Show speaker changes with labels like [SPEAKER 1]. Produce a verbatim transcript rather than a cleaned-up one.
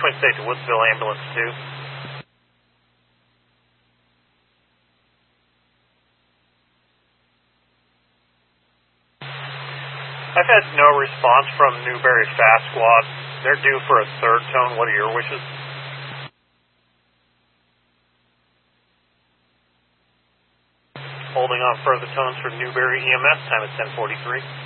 [SPEAKER 1] Twin State to Woodsville Ambulance two. I've had no response from Newberry Fast Squad. They're due for a third tone. What are your wishes? Holding on further tones for Newberry E M S, time at ten forty-three.